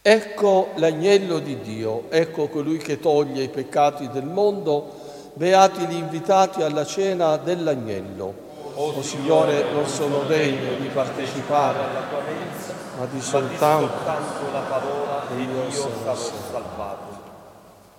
Ecco l'agnello di Dio, ecco colui che toglie i peccati del mondo. Beati gli invitati alla cena dell'agnello. O Signore, non sono degno di partecipare alla tua mensa, ma di soltanto la parola e io sarò salvato.